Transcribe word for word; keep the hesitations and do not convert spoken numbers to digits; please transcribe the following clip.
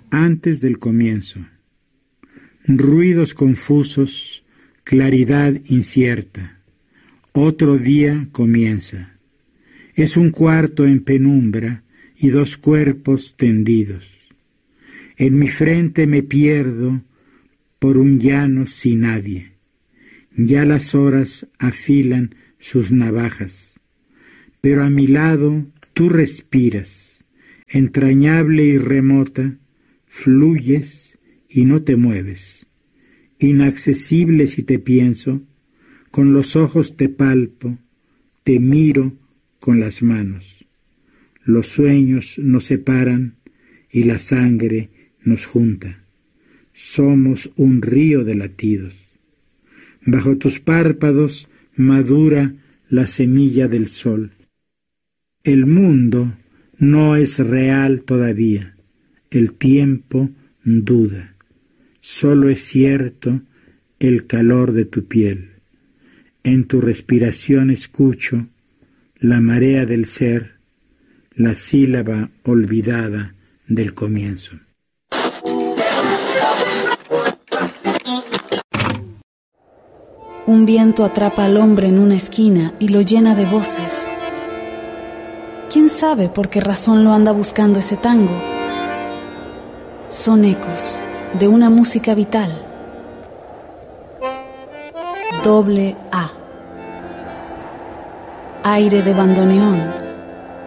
antes del comienzo. Ruidos confusos, claridad incierta. Otro día comienza. Es un cuarto en penumbra y dos cuerpos tendidos. En mi frente me pierdo por un llano sin nadie. Ya las horas afilan sus navajas, pero a mi lado tú respiras, entrañable y remota, fluyes y no te mueves. Inaccesible si te pienso, con los ojos te palpo, te miro con las manos. Los sueños nos separan y la sangre nos junta. Somos un río de latidos. Bajo tus párpados madura la semilla del sol. El mundo no es real todavía. El tiempo duda. Solo es cierto el calor de tu piel. En tu respiración escucho la marea del ser, la sílaba olvidada del comienzo. Un viento atrapa al hombre en una esquina y lo llena de voces. ¿Quién sabe por qué razón lo anda buscando ese tango? Son ecos de una música vital. Doble A. Aire de bandoneón